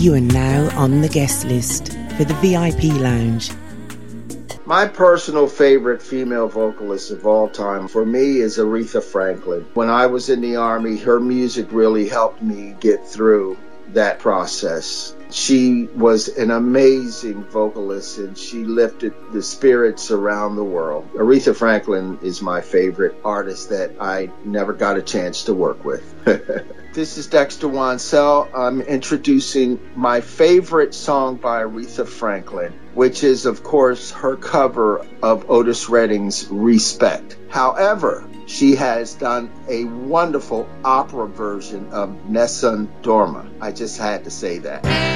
You are now on the guest list for the VIP Lounge. My personal favorite female vocalist of all time for me is Aretha Franklin. When I was in the Army, her music really helped me get through that process. She was an amazing vocalist and she lifted the spirits around the world. Aretha Franklin is my favorite artist that I never got a chance to work with. This is Dexter Wansell. I'm introducing my favorite song by Aretha Franklin, which is, of course, her cover of Otis Redding's Respect. However, she has done a wonderful opera version of Nessun Dorma. I just had to say that.